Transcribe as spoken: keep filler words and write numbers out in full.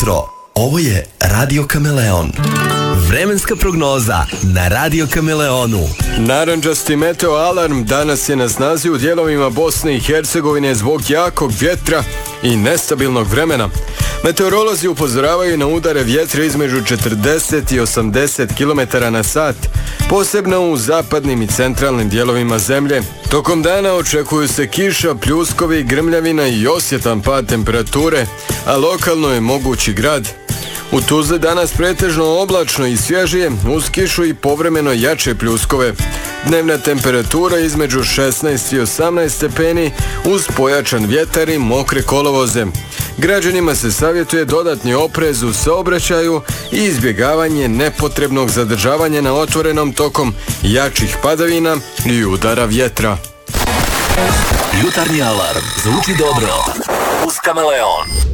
jutro. Ovo je Radio Kameleon. Vremenska prognoza na Radio Kameleonu. Narandžasti meteo alarm danas je na snazi u dijelovima Bosne i Hercegovine zbog jakog vjetra i nestabilnog vremena. Meteorolozi upozoravaju na udare vjetra između četrdeset i osamdeset kilometara na sat, posebno u zapadnim i centralnim dijelovima zemlje. Tokom dana očekuju se kiša, pljuskovi, grmljavina i osjetan pad temperature, a lokalno je mogući grad. U Tuzli danas pretežno oblačno i svježije, uz kišu i povremeno jače pljuskove. Dnevna temperatura između šesnaest i osamnaest stepeni uz pojačan vjetar i mokre kolovoze. Građanima se savjetuje dodatni oprez u saobraćaju i izbjegavanje nepotrebnog zadržavanja na otvorenom tokom jačih padavina i udara vjetra. Jutarnji alarm zvuči dobro uz Kameleon.